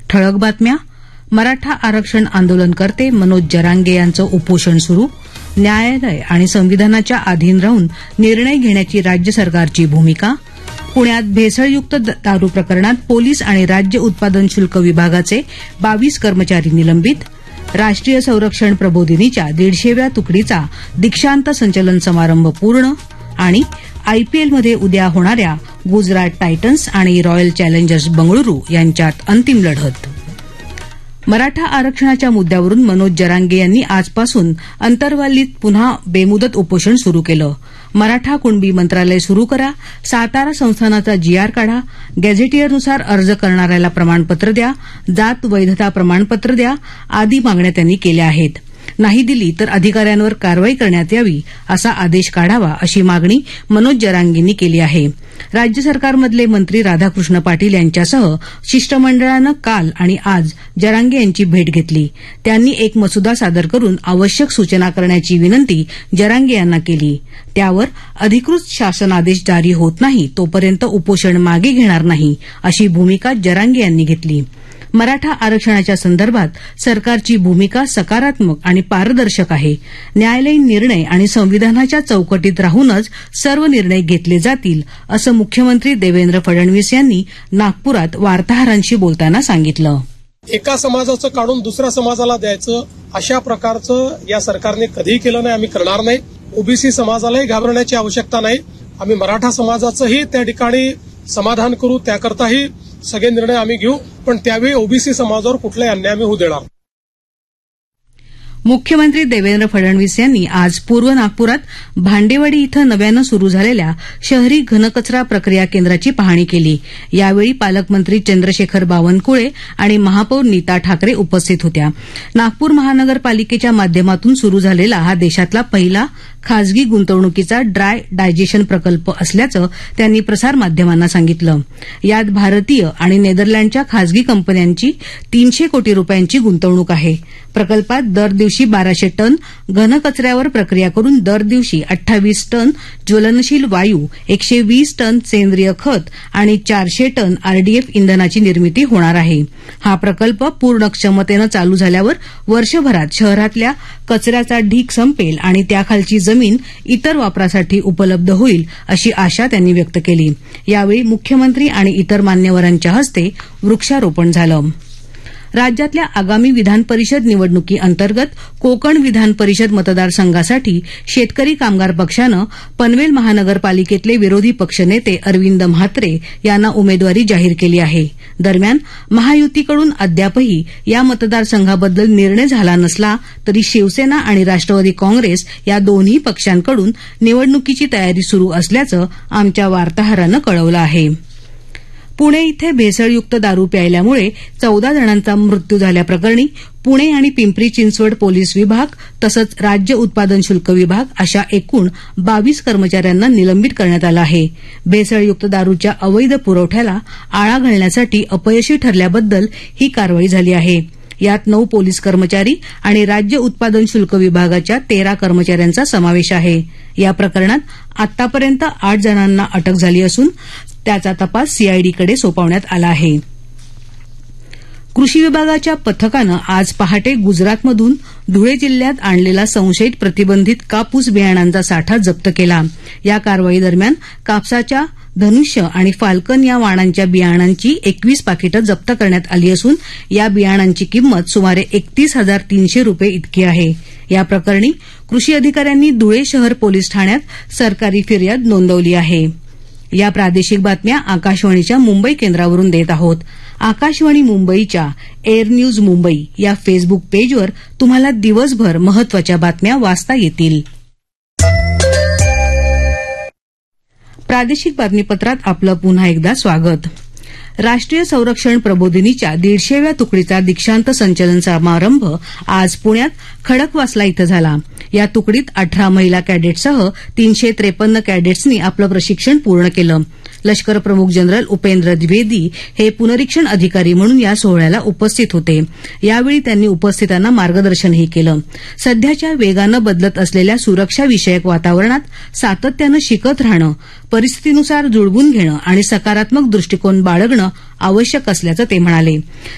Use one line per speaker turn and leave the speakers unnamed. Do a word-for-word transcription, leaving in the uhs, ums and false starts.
ठळक बातम्या. मराठा आरक्षण आंदोलनकर्ते मनोज जरांगे यांचं उपोषण सुरू. न्यायालय आणि संविधानाच्या अधीन राहून निर्णय घेण्याची राज्य सरकारची भूमिका. पुण्यात भेसळयुक्त दारू प्रकरणात पोलीस आणि राज्य उत्पादन शुल्क विभागाचे बावीस कर्मचारी निलंबित. राष्ट्रीय संरक्षण प्रबोधिनीच्या दीडशेव्या तुकडीचा दीक्षांत संचलन समारंभ पूर्ण. आणि आयपीएलमध्ये उद्या होणाऱ्या गुजरात टायटन्स आणि रॉयल चॅलेंजर्स बंगळुरू यांच्यात अंतिम लढत. मराठा आरक्षणाच्या मुद्द्यावरून मनोज जरांगे यांनी आजपासून अंतरवालीत पुन्हा बेमुदत उपोषण सुरू केलं. मराठा कुणबी मंत्रालय सुरू करा, सातारा संस्थानाचा जीआर काढा, गॅझेटियरनुसार अर्ज करणाऱ्याला प्रमाणपत्र द्या, जात वैधता प्रमाणपत्र द्या आदी मागण्या त्यांनी केल्या आहेत. नाही दिली तर अधिकाऱ्यांवर कारवाई करण्यात यावी असा आदेश काढावा अशी मागणी मनोज जरांगेंनी केली आहे. राज्य सरकारमधले मंत्री राधाकृष्ण पाटील यांच्यासह शिष्टमंडळानं काल आणि आज जरांगे यांची भेट घेतली. त्यांनी एक मसुदा सादर करून आवश्यक सूचना करण्याची विनंती जरांगे यांना केली. त्यावर अधिकृत शासनादेश जारी होत नाही तोपर्यंत उपोषण मागे घेणार नाही अशी भूमिका जरांगे यांनी घेतली. मराठा आरक्षणाच्या संदर्भात सरकारची भूमिका सकारात्मक आणि पारदर्शक आहे. न्यायालयीन निर्णय आणि संविधानाच्या चौकटीत राहूनच सर्व निर्णय घेतले जातील असं मुख्यमंत्री देवेंद्र फडणवीस यांनी नागपुरात वार्ताहरांशी बोलताना सांगितलं.
एका समाजाचं काढून दुसऱ्या समाजाला द्यायचं अशा प्रकारचं या सरकारने कधीही केलं नाही, आम्ही करणार नाही. ओबीसी समाजालाही घाबरण्याची आवश्यकता नाही. आम्ही मराठा समाजाचंही त्या ठिकाणी समाधान करू, त्याकरताही सगळे निर्णय आम्ही घेऊ, पण त्यावेळी ओबीसी समाजावर कुठलाही अन्याय आम्ही होऊ देणार.
मुख्यमंत्री देवेंद्र फडणवीस यांनी आज पूर्व नागपुरात भांडेवाडी इथं नव्यानं सुरू झालेल्या शहरी घनकचरा प्रक्रिया केंद्राची पाहणी केली. यावेळी पालकमंत्री चंद्रशेखर बावनकुळे आणि महापौर नीता ठाकरे उपस्थित होत्या. नागपूर महानगरपालिकेच्या माध्यमातून सुरू झालेला हा देशातला पहिला खासगी गुंतवणुकीचा ड्राय डायजेशन प्रकल्प असल्याचं त्यांनी प्रसारमाध्यमांना सांगितलं. यात भारतीय आणि नेदरलँडच्या खासगी कंपन्यांची तीनशे कोटी रुपयांची गुंतवणूक आहे. प्रकल्पात दर दिवशी बाराशे टन घनकचऱ्यावर प्रक्रिया करून दर दिवशी अठ्ठावीस टन ज्वलनशील वायू, एकशे वीस टन सेंद्रिय खत आणि चारशे टन आरडीएफ इंधनाची निर्मिती होणार आहे. हा प्रकल्प पूर्ण क्षमतेनं चालू झाल्यावर वर्षभरात शहरातल्या कचऱ्याचा ढीग संपेल आणि त्याखालची जमीन इतर वापरासाठी उपलब्ध होईल अशी आशा त्यांनी व्यक्त केली. यावेळी मुख्यमंत्री आणि इतर मान्यवरांच्या हस्ते वृक्षारोपण झालं. राज्यातल्या आगामी विधान परिषद निवडणुकीअंतर्गत कोकण विधान परिषद मतदारसंघासाठी शेतकरी कामगार पक्षानं पनवेल महानगरपालिकेतले विरोधी पक्षनेते अरविंद म्हात्रे यांना उमेदवारी जाहीर केली आहे. दरम्यान महायुतीकडून अद्यापही या मतदारसंघाबद्दल निर्णय झाला नसला तरी शिवसेना आणि राष्ट्रवादी काँग्रेस या दोन्ही पक्षांकडून निवडणुकीची तयारी सुरू असल्याचं आमच्या वार्ताहरानं कळवलं आहे. पुणे इथे भेसळयुक्त दारू प्यायल्यामुळे चौदा जणांचा मृत्यू झाल्याप्रकरणी पुणे आणि पिंपरी चिंचवड पोलीस विभाग तसंच राज्य उत्पादन शुल्क विभाग अशा एकूण बावीस कर्मचाऱ्यांना निलंबित करण्यात आलं आहे. भेसळयुक्त दारूच्या अवैध पुरवठ्याला आळा घालण्यासाठी अपयशी ठरल्याबद्दल ही कारवाई झाली आहे. यात नऊ पोलीस कर्मचारी आणि राज्य उत्पादन शुल्क विभागाच्या तेरा कर्मचाऱ्यांचा समावेश आहे. या प्रकरणात आतापर्यंत आठ जणांना अटक झाली असून त्याचा तपास सीआयडीकडे सोपवण्यात आला आहे. कृषी विभागाच्या पथकानं आज पहाटे गुजरातमधून धुळे जिल्ह्यात आणलेला संशयित प्रतिबंधित कापूस बियाणांचा साठा जप्त केला. या कारवाई दरम्यान कापसाच्या धनुष्य आणि फाल्कन या वाणांच्या बियाणांची एकवीस पाकिटं जप्त करण्यात आली असून या बियाणांची किंमत सुमारे एकतीस हजार तीनशे रुपये इतकी आहे. या प्रकरणी कृषी अधिकाऱ्यांनी धुळे शहर पोलीस ठाण्यात सरकारी फिर्याद नोंदवली आहे. या प्रादेशिक बातम्या आकाशवाणीच्या मुंबई केंद्रावरून देत आहोत. आकाशवाणी मुंबईच्या एअर न्यूज मुंबई या फेसबुक पेजवर तुम्हाला दिवसभर महत्वाच्या बातम्या वाचता येतील. प्रादेशिक बातमीपत्रात आपलं पुन्हा एकदा स्वागत. राष्ट्रीय संरक्षण प्रबोधिनीच्या दीडशेव्या तुकडीचा दीक्षांत संचलन समारंभ आज पुण्यात खडकवासला इथं झाला. या तुकडीत अठरा महिला कॅडेट्ससह तीनशे त्रेपन्न कॅडेट्सनी आपलं प्रशिक्षण पूर्ण केलं. लष्कर प्रमुख जनरल उपेंद्र द्विवेदी हे पुनरीक्षण अधिकारी म्हणून या सोहळ्याला उपस्थित होते. यावेळी त्यांनी उपस्थितांना मार्गदर्शनही केलं. सध्याच्या वेगानं बदलत असलेल्या सुरक्षाविषयक वातावरणात सातत्यानं शिकत राहणं, परिस्थितीनुसार जुळवून घेणं आणि सकारात्मक दृष्टिकोन बाळगणं आवश्यक असल्याचं ते म्हणाले.